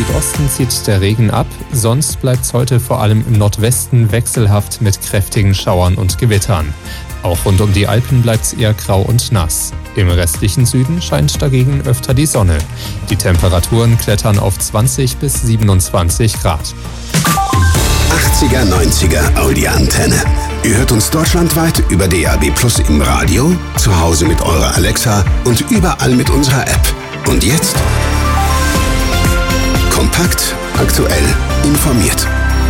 Südosten zieht der Regen ab, sonst bleibt es heute vor allem im Nordwesten wechselhaft mit kräftigen Schauern und Gewittern. Auch rund um die Alpen bleibt es eher grau und nass. Im restlichen Süden scheint dagegen öfter die Sonne. Die Temperaturen klettern auf 20 bis 27 Grad. 80er, 90er Audi-Antenne. Ihr hört uns deutschlandweit über DAB+ im Radio, zu Hause mit eurer Alexa und überall mit unserer App. Und jetzt? Kompakt, aktuell, informiert.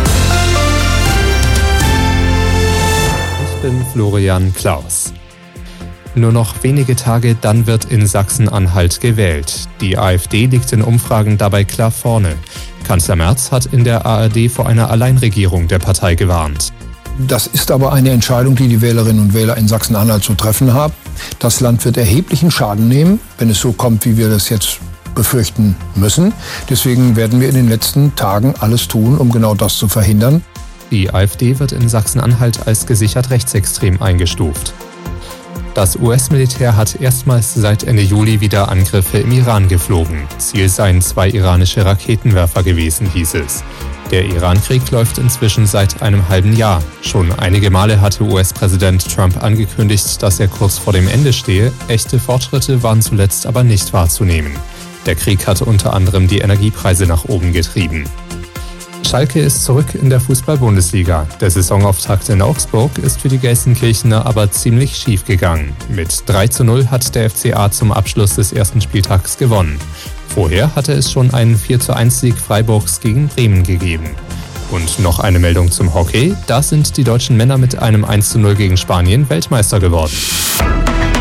Ich bin Florian Klaus. Nur noch wenige Tage, dann wird in Sachsen-Anhalt gewählt. Die AfD liegt in Umfragen dabei klar vorne. Kanzler Merz hat in der ARD vor einer Alleinregierung der Partei gewarnt. Das ist aber eine Entscheidung, die die Wählerinnen und Wähler in Sachsen-Anhalt zu treffen haben. Das Land wird erheblichen Schaden nehmen, wenn es so kommt, wie wir das jetzt befürchten müssen. Deswegen werden wir in den letzten Tagen alles tun, um genau das zu verhindern. Die AfD wird in Sachsen-Anhalt als gesichert rechtsextrem eingestuft. Das US-Militär hat erstmals seit Ende Juli wieder Angriffe im Iran geflogen. Ziel seien 2 iranische Raketenwerfer gewesen, hieß es. Der Iran-Krieg läuft inzwischen seit einem halben Jahr. Schon einige Male hatte US-Präsident Trump angekündigt, dass er kurz vor dem Ende stehe. Echte Fortschritte waren zuletzt aber nicht wahrzunehmen. Der Krieg hat unter anderem die Energiepreise nach oben getrieben. Schalke ist zurück in der Fußball-Bundesliga. Der Saisonauftakt in Augsburg ist für die Gelsenkirchener aber ziemlich schief gegangen. Mit 3:0 hat der FCA zum Abschluss des ersten Spieltags gewonnen. Vorher hatte es schon einen 4:1-Sieg Freiburgs gegen Bremen gegeben. Und noch eine Meldung zum Hockey. Da sind die deutschen Männer mit einem 1:0 gegen Spanien Weltmeister geworden.